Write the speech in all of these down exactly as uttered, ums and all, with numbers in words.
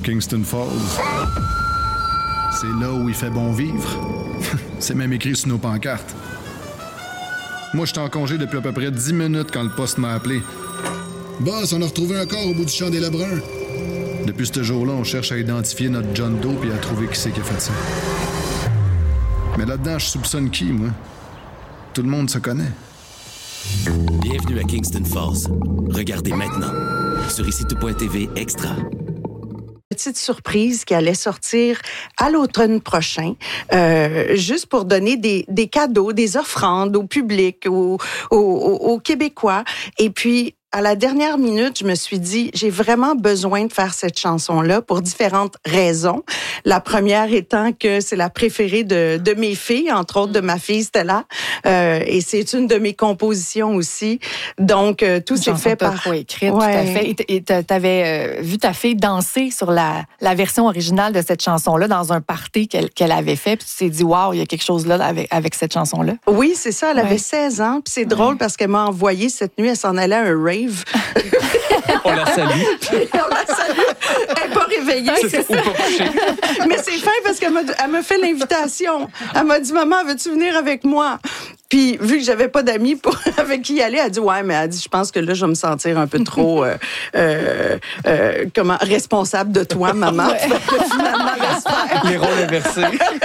Kingston Falls. C'est là où il fait bon vivre. C'est même écrit sur nos pancartes. Moi, j'étais en congé depuis à peu près dix minutes quand le poste m'a appelé. Boss, on a retrouvé un corps au bout du champ des Lebrun. Depuis ce jour-là, on cherche à identifier notre John Doe et à trouver qui c'est qui a fait ça. Mais là-dedans, je soupçonne qui, moi? Tout le monde se connaît. Bienvenue à Kingston Falls. Regardez maintenant sur ici tout point t v Extra. Petite surprise qui allait sortir à l'automne prochain, euh, juste pour donner des, des cadeaux, des offrandes au public, aux, aux, aux Québécois. Et puis, à la dernière minute, je me suis dit, j'ai vraiment besoin de faire cette chanson-là pour différentes raisons. La première étant que c'est la préférée de, de mes filles, entre autres de ma fille Stella, euh, et c'est une de mes compositions aussi. Donc, euh, tout s'est fait par... Écrite, ouais. Tout à fait. Et t'avais euh, vu ta fille danser sur la, la version originale de cette chanson-là dans un party qu'elle, qu'elle avait fait, puis tu t'es dit, waouh, il y a quelque chose là avec, avec cette chanson-là. Oui, c'est ça. Elle ouais. avait seize ans, puis c'est ouais. drôle parce qu'elle m'a envoyé cette nuit, elle s'en allait à un rave. On la salue. On la salue. Elle n'est pas réveillée. C'est ça. Ou pas couchée. Mais c'est fin parce qu'elle m'a, elle m'a fait l'invitation. Elle m'a dit, maman, veux-tu venir avec moi? Puis, vu que j'avais pas d'amis pour, avec qui y aller, elle a dit, ouais, mais elle dit, je pense que là, je vais me sentir un peu trop, euh, euh, euh, comment, responsable de toi, maman. Ouais. Finalement, laisse faire. Les rôles inversés.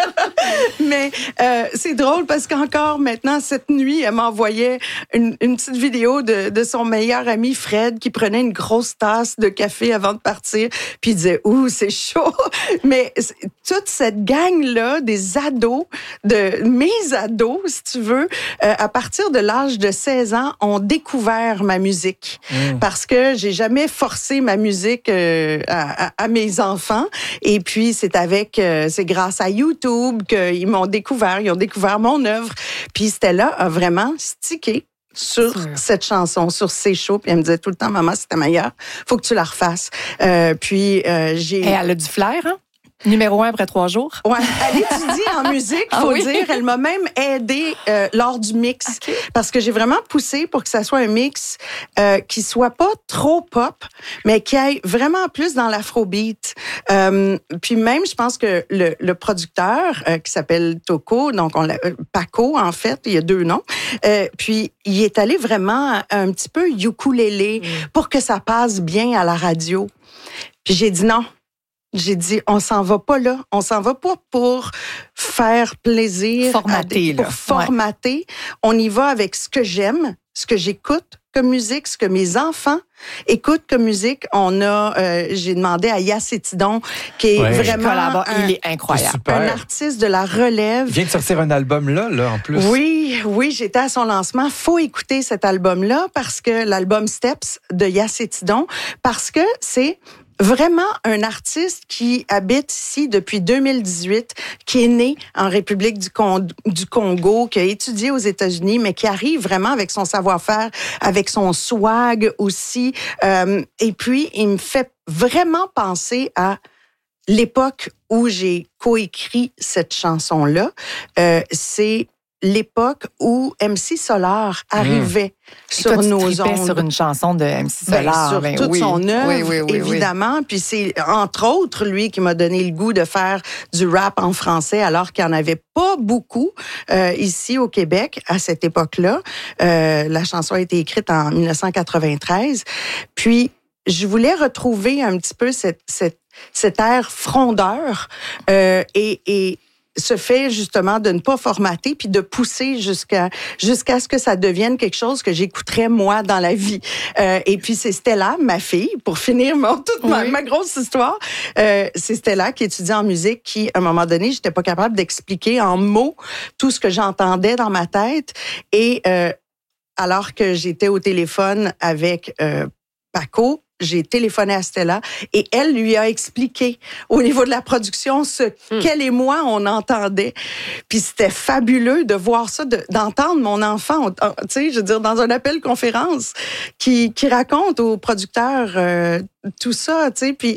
Mais euh, c'est drôle parce qu'encore maintenant, cette nuit, elle m'envoyait une, une petite vidéo de, de son meilleur ami Fred qui prenait une grosse tasse de café avant de partir, puis il disait, ouh, c'est chaud. Mais toute cette gang-là, des ados, de mes ados, si tu veux, euh, à partir de l'âge de seize ans, ont découvert ma musique. Mmh. Parce que j'ai jamais forcé ma musique euh, à, à, à mes enfants. Et puis, c'est avec, euh, c'est grâce à YouTube qu'ils m'ont découvert, ils ont découvert mon œuvre. Puis Stella a vraiment stické sur mmh. cette chanson, sur ses shows. Puis elle me disait tout le temps, maman, c'est ta meilleure, faut que tu la refasses. Euh, puis euh, j'ai... Et elle a du flair, hein? Numéro un après trois jours. Ouais, elle étudie en musique, faut ah oui? dire. Elle m'a même aidée euh, lors du mix. Okay. Parce que j'ai vraiment poussé pour que ça soit un mix euh, qui soit pas trop pop, mais qui aille vraiment plus dans l'afrobeat. Euh, puis même, je pense que le, le producteur, euh, qui s'appelle Toko, donc on l'a, euh, Paco, en fait, il y a deux noms, euh, puis il est allé vraiment un petit peu ukulélé mm. pour que ça passe bien à la radio. Puis j'ai dit non. J'ai dit, on s'en va pas là. On s'en va pas pour faire plaisir. Formater, à des, pour là. formater. Ouais. On y va avec ce que j'aime, ce que j'écoute comme musique, ce que mes enfants écoutent comme musique. On a, euh, j'ai demandé à Yacetidon, qui est ouais. vraiment un, il est incroyable, un artiste de la relève. Il vient de sortir un album là, là en plus. Oui, oui, j'étais à son lancement. Faut écouter cet album-là parce que l'album Steps de Yacetidon, parce que c'est vraiment un artiste qui habite ici depuis deux mille dix-huit, qui est né en République du, Con- du Congo, qui a étudié aux États-Unis, mais qui arrive vraiment avec son savoir-faire, avec son swag aussi. Euh, et puis, il me fait vraiment penser à l'époque où j'ai coécrit cette chanson-là. Euh, c'est l'époque où M C Solar arrivait mmh. sur toi, nos tu ondes. sur une chanson de M C Solar. Ben, sur ben, toute oui. son œuvre, oui, oui, oui, évidemment. Oui. Puis c'est, entre autres, lui qui m'a donné le goût de faire du rap en français, alors qu'il n'y en avait pas beaucoup euh, ici au Québec à cette époque-là. Euh, la chanson a été écrite en dix-neuf cent quatre-vingt-treize. Puis, je voulais retrouver un petit peu cette, cette, cet air frondeur euh, et... et se fait justement de ne pas formater puis de pousser jusqu'à jusqu'à ce que ça devienne quelque chose que j'écouterais moi dans la vie. Euh, et puis c'est Stella, ma fille, pour finir mon, toute ma, oui. ma grosse histoire. Euh, c'est Stella qui étudie en musique, qui à un moment donné, j'étais pas capable d'expliquer en mots tout ce que j'entendais dans ma tête. Et euh, alors que j'étais au téléphone avec euh, Paco, j'ai téléphoné à Stella et elle lui a expliqué au niveau de la production ce mm. qu'elle et moi, on entendait. Puis c'était fabuleux de voir ça, de, d'entendre mon enfant, tu sais, je veux dire, dans un appel conférence, qui, qui raconte aux producteurs euh, tout ça, tu sais, puis...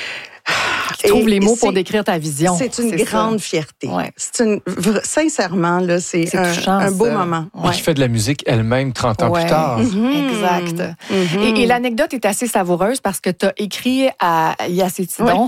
Qui trouve les mots pour décrire ta vision. C'est une c'est grande ça. fierté. Ouais. C'est une, sincèrement, là, c'est, c'est un, touchant, un beau ça. moment. Ouais. Qui fait de la musique elle-même trente ans ouais. plus tard. Mm-hmm. Exact. Mm-hmm. Et, et l'anecdote est assez savoureuse parce que tu as écrit à Yacetidon